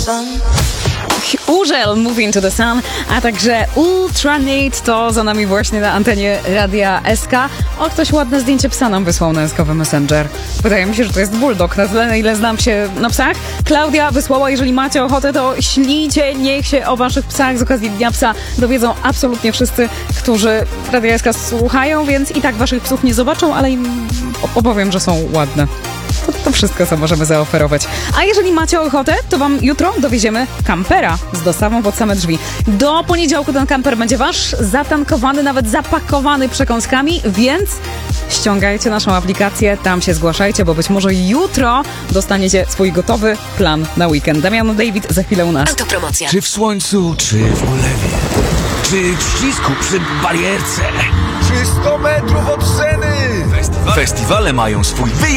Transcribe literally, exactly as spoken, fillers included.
Urzel, Moving to the Sun, a także Ultranate to za nami właśnie na antenie Radia S K. O, ktoś ładne zdjęcie psa nam wysłał na S K Messenger. Wydaje mi się, że to jest bulldog, na tyle, na ile znam się na psach. Klaudia wysłała, jeżeli macie ochotę, to ślijcie, niech się o waszych psach z okazji Dnia Psa dowiedzą absolutnie wszyscy, którzy Radia S K słuchają, więc i tak waszych psów nie zobaczą, ale im opowiem, że są ładne. To, to wszystko, co możemy zaoferować. A jeżeli macie ochotę, to wam jutro dowieziemy kampera z dostawą pod same drzwi. Do poniedziałku ten kamper będzie wasz, zatankowany, nawet zapakowany przekąskami, więc ściągajcie naszą aplikację, tam się zgłaszajcie, bo być może jutro dostaniecie swój gotowy plan na weekend. Damian David za chwilę u nas. Autopromocja. Czy w słońcu, czy w ulewie, czy w ścisku przy barierce, Czy sto metrów od sceny? festiwale mają swój wyjątkowy